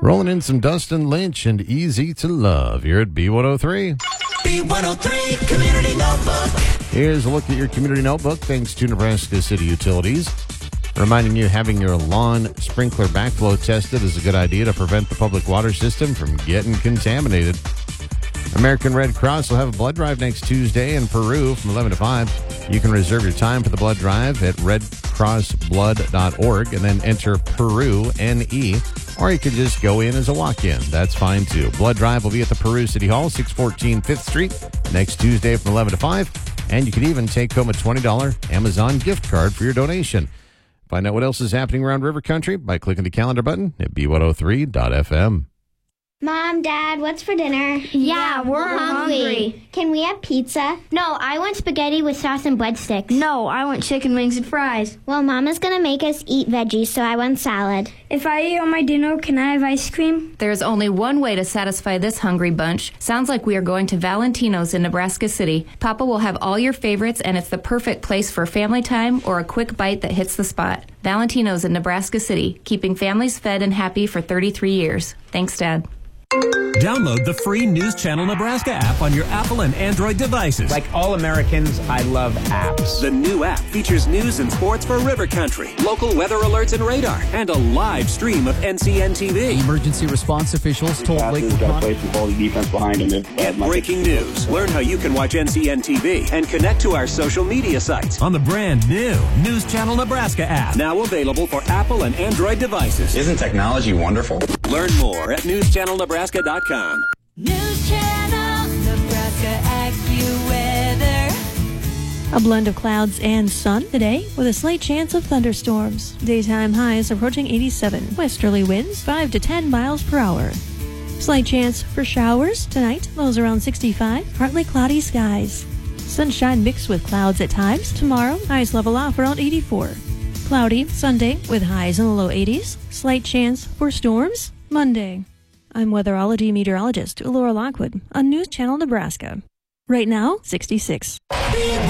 Rolling in some Dustin Lynch and Easy to Love here at B103. B103 Community Notebook. Here's a look at your community notebook thanks to Nebraska City Utilities. Reminding you, having your lawn sprinkler backflow tested is a good idea to prevent the public water system from getting contaminated. American Red Cross will have a blood drive next Tuesday in Peru from 11 to 5. You can reserve your time for the blood drive at redcrossblood.org and then enter Peru NE, or you can just go in as a walk-in. That's fine too. Blood drive will be at the Peru City Hall, 614 5th Street, next Tuesday from 11 to 5. And you can even take home a $20 Amazon gift card for your donation. Find out what else is happening around River Country by clicking the calendar button at b103.fm. Mom, Dad, what's for dinner? Yeah, we're hungry. Can we have pizza? No, I want spaghetti with sauce and breadsticks. No, I want chicken wings and fries. Well, Mama's going to make us eat veggies, so I want salad. If I eat all my dinner, can I have ice cream? There's only one way to satisfy this hungry bunch. Sounds like we are going to Valentino's in Nebraska City. Papa will have all your favorites, and it's the perfect place for family time or a quick bite that hits the spot. Valentino's in Nebraska City, keeping families fed and happy for 33 years. Thanks, Dad. Download the free News Channel Nebraska app on your Apple and Android devices. Like all Americans, I love apps. The new app features news and sports for River Country, local weather alerts and radar, and a live stream of NCN TV. Emergency response officials told Lakewood Get breaking news. Learn how you can watch NCN TV and connect to our social media sites on the brand new News Channel Nebraska app. Now available for Apple and Android devices. Isn't technology wonderful? Learn more at newschannelnebraska.com. News Channel Nebraska AccuWeather. A blend of clouds and sun today with a slight chance of thunderstorms. Daytime highs approaching 87. Westerly winds 5 to 10 miles per hour. Slight chance for showers tonight. Lows around 65. Partly cloudy skies. Sunshine mixed with clouds at times. Tomorrow, highs level off around 84. Cloudy Sunday with highs in the low 80s. Slight chance for storms Monday. I'm weatherology meteorologist Laura Lockwood on News Channel Nebraska. Right now, 66.